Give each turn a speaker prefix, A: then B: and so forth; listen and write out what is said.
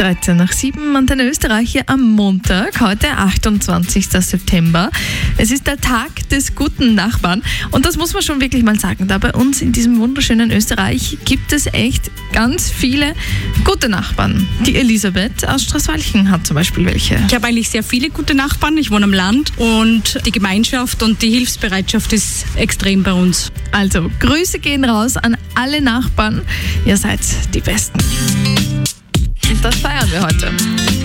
A: 13:07, Antenne Österreich hier am Montag, heute 28. September. Es ist der Tag des guten Nachbarn und das muss man schon wirklich mal sagen. Da bei uns in diesem wunderschönen Österreich gibt es echt ganz viele gute Nachbarn. Die Elisabeth aus Straßwalchen hat zum Beispiel welche.
B: Ich habe eigentlich sehr viele gute Nachbarn. Ich wohne am Land und die Gemeinschaft und die Hilfsbereitschaft ist extrem bei uns.
A: Also, Grüße gehen raus an alle Nachbarn. Ihr seid die Besten. Und das feiern wir heute.